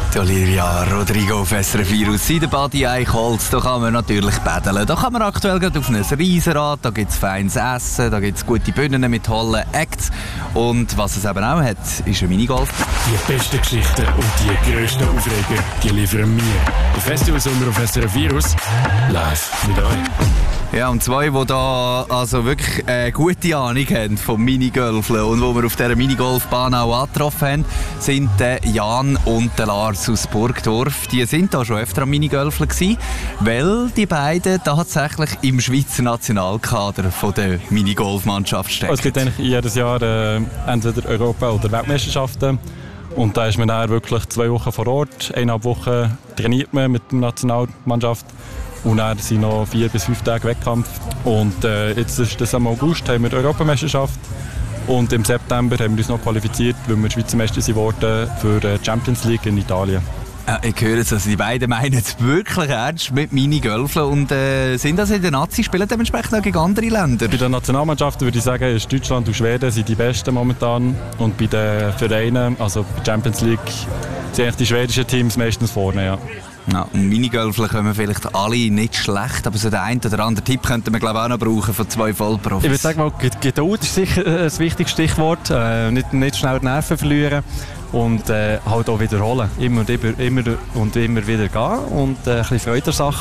Olivia Rodrigo auf SRF 4 aus Seidenbadi Eichholz. Da kann man natürlich paddeln. Da kann man aktuell gerade auf ein Riesenrad. Da gibt es feines Essen, da gibt es gute Bühnen mit tollen Acts. Und was es eben auch hat, ist ein Minigolf. Die besten Geschichten und die grössten Aufreger, die liefern wir. Der Festivalsommer auf SRF 4 live mit euch. Ja, und zwei, die da also wirklich eine gute Ahnung haben vom Minigolfen und wo wir auf dieser Minigolfbahn auch angetroffen haben, sind Jan und Lars aus Burgdorf. Die sind da schon öfter am Minigolfen gewesen, weil die beiden tatsächlich im Schweizer Nationalkader von der Minigolfmannschaft stecken. Es gibt eigentlich jedes Jahr entweder Europa- oder Weltmeisterschaften. Und da ist man dann wirklich 2 Wochen vor Ort, 1,5 Wochen trainiert man mit der Nationalmannschaft. Und dann sind noch 4 bis 5 Tage Wettkampf. Und jetzt ist das im August, haben wir die Europameisterschaft. Und im September haben wir uns noch qualifiziert, weil wir Schweizer Meister wurden für die Champions League in Italien. Ich höre es, also die beiden meinen es wirklich ernst mit Minigolfen und sind das in der Nazi, spielen dementsprechend auch gegen andere Länder? Bei den Nationalmannschaften würde ich sagen, ist Deutschland und Schweden sind die besten momentan. Und bei den Vereinen, also bei der Champions League, sind eigentlich die schwedischen Teams meistens vorne, ja. Ja, und Minigolfen können vielleicht alle nicht schlecht, aber so den einen oder anderen Tipp könnten wir glaube ich auch noch brauchen von 2 Vollprofis. Ich würde sagen, mal, Geduld ist sicher ein wichtiges Stichwort. Nicht schnell die Nerven verlieren und halt auch wiederholen. Immer wieder gehen und ein bisschen Freude an der Sache.